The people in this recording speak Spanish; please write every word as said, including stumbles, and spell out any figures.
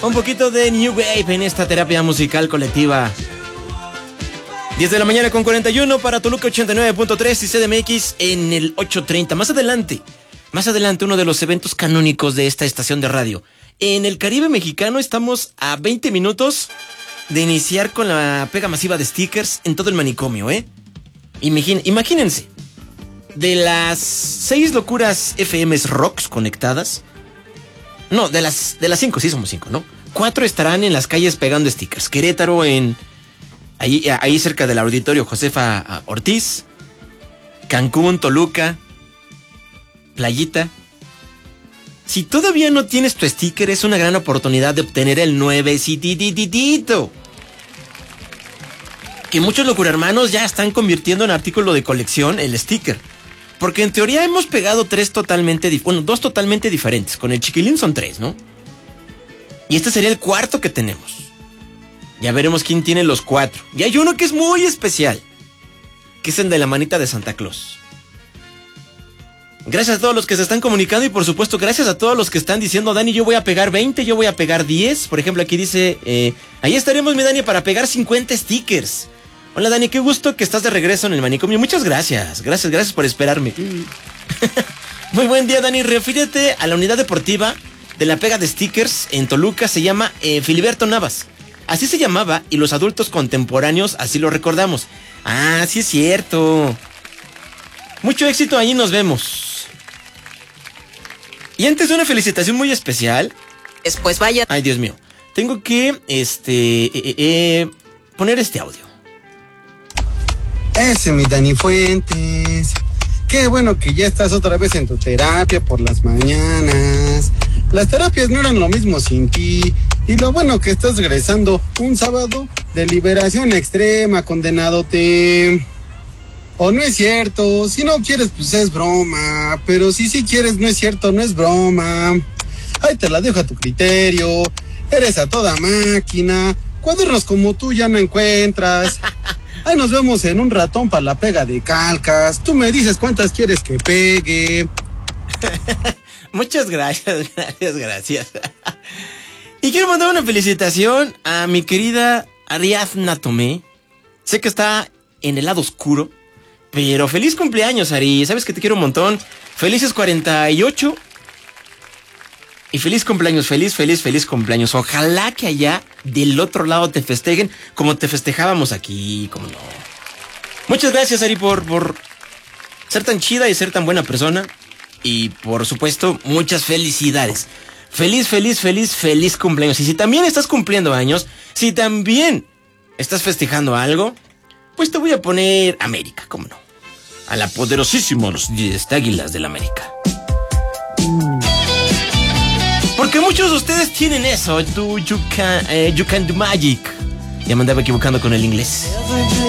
Un poquito de New Wave en esta terapia musical colectiva. diez de la mañana con cuarenta y uno para Toluca ochenta y nueve punto tres y C D M X en el ocho treinta. Más adelante, más adelante uno de los eventos canónicos de esta estación de radio. En el Caribe mexicano estamos a veinte minutos de iniciar con la pega masiva de stickers en todo el manicomio, ¿eh? Imagín, imagínense, de las seis locuras F Ms rocks conectadas, no, de las de las cinco, sí somos cinco, ¿no? Cuatro estarán en las calles pegando stickers. Querétaro en... Ahí, ahí cerca del auditorio Josefa Ortiz, Cancún, Toluca, Playita. Si todavía no tienes tu sticker, es una gran oportunidad de obtener el nuevecitititito. Que muchos locurhermanos ya están convirtiendo en artículo de colección el sticker. Porque en teoría hemos pegado tres totalmente, dif- bueno, dos totalmente diferentes. Con el chiquilín son tres, ¿no? Y este sería el cuarto que tenemos. Ya veremos quién tiene los cuatro. Y hay uno que es muy especial, que es el de la manita de Santa Claus. Gracias a todos los que se están comunicando y por supuesto gracias a todos los que están diciendo: Dani, yo voy a pegar veinte, yo voy a pegar diez. Por ejemplo, aquí dice, eh, ahí estaremos, mi Dani, para pegar cincuenta stickers. Hola, Dani, qué gusto que estás de regreso en el manicomio. Muchas gracias, gracias, gracias por esperarme. Muy buen día, Dani. Refírete a la unidad deportiva de la pega de stickers en Toluca. Se llama eh, Filiberto Navas. Así se llamaba y los adultos contemporáneos así lo recordamos. Ah, sí es cierto. Mucho éxito, ahí nos vemos. Y antes de una felicitación muy especial... Después vaya... Ay, Dios mío. Tengo que, este, eh, eh, poner este audio. Ese, mi Dani Fuentes. Qué bueno que ya estás otra vez en tu terapia por las mañanas. Las terapias no eran lo mismo sin ti. Y lo bueno que estás regresando un sábado de liberación extrema, condenadote. O no es cierto, si no quieres pues es broma. Pero si sí quieres no es cierto, no es broma. Ahí te la dejo a tu criterio. Eres a toda máquina. Cuadernos como tú ya no encuentras. Ahí nos vemos en un ratón para la pega de calcas. Tú me dices cuántas quieres que pegue. Muchas gracias, gracias, gracias. Y quiero mandar una felicitación a mi querida Ariadna Tomé. Sé que está en el lado oscuro, pero feliz cumpleaños, Ari. Sabes que te quiero un montón. Felices cuarenta y ocho. Y feliz cumpleaños, feliz, feliz, feliz cumpleaños. Ojalá que allá del otro lado te festejen como te festejábamos aquí, como no. Muchas gracias, Ari, por, por ser tan chida y ser tan buena persona. Y por supuesto, muchas felicidades. Feliz, feliz, feliz, feliz cumpleaños. Y si también estás cumpliendo años, si también estás festejando algo, pues te voy a poner América, cómo no. A la poderosísima los diez Águilas del América. Porque muchos de ustedes tienen eso. Do you can, uh, you can do magic. Ya me andaba equivocando con el inglés.